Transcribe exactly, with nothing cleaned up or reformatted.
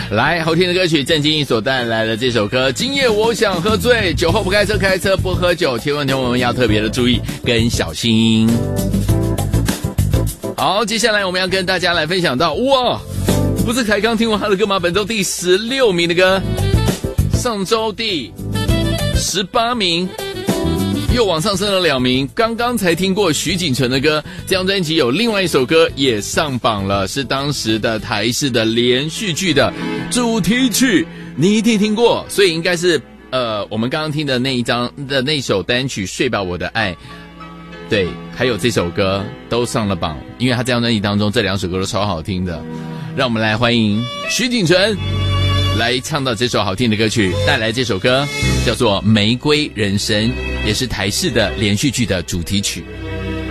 来，好听的歌曲，郑经义所带来的这首歌《今夜我想喝醉》，酒后不开车，开车不喝酒，千万千万我们要特别的注意跟小心。好，接下来我们要跟大家来分享到，哇，不是才刚听完他的歌吗？本周第十六名的歌，上周第十八名。又往上升了两名，刚刚才听过徐锦纯的歌，这张专辑有另外一首歌也上榜了，是当时的台视的连续剧的主题曲，你一定听过，所以应该是呃我们刚刚听的那一张的那首单曲《睡吧我的爱》，对，还有这首歌都上了榜，因为他这张专辑当中这两首歌都超好听的，让我们来欢迎徐锦纯来唱到这首好听的歌曲，带来这首歌叫做《玫瑰人生》，也是台视的连续剧的主题曲。